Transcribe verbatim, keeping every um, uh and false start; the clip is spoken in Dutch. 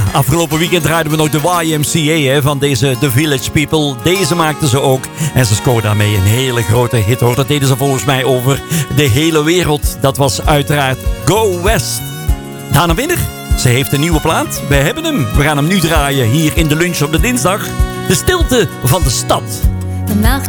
Afgelopen weekend draaiden we nog de Y M C A hè, van deze The Village People. Deze maakten ze ook. En ze scoorden daarmee een hele grote hit hoor. Dat deden ze volgens mij over de hele wereld. Dat was uiteraard Go West. Dana Winner, ze heeft een nieuwe plaat. We hebben hem. We gaan hem nu draaien hier in de lunch op de dinsdag. De stilte van de stad. We marchent